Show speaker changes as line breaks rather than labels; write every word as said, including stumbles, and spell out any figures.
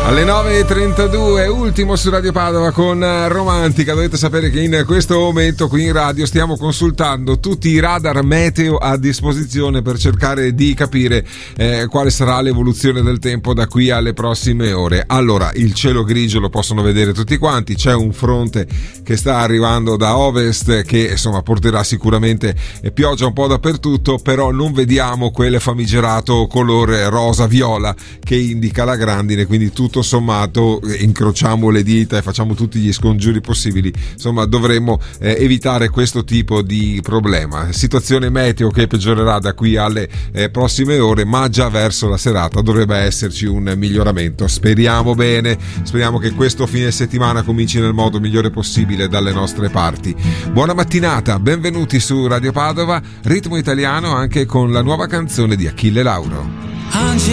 Alle nove e trentadue, ultimo su Radio Padova con Romantica. Dovete sapere che in questo momento qui in radio stiamo consultando tutti i radar meteo a disposizione per cercare di capire eh, quale sarà l'evoluzione del tempo da qui alle prossime ore. Allora, il cielo grigio lo possono vedere tutti quanti, c'è un fronte che sta arrivando da ovest che insomma porterà sicuramente pioggia un po' dappertutto, però non vediamo quel famigerato colore rosa-viola che indica la grandine, quindi tutto sommato incrociamo le dita e facciamo tutti gli scongiuri possibili, insomma dovremmo eh, evitare questo tipo di problema. Situazione meteo che peggiorerà da qui alle eh, prossime ore, ma già verso la serata dovrebbe esserci un miglioramento. Speriamo bene, speriamo che questo fine settimana cominci nel modo migliore possibile dalle nostre parti. Buona mattinata, benvenuti su Radio Padova, ritmo italiano anche con la nuova canzone di Achille Lauro.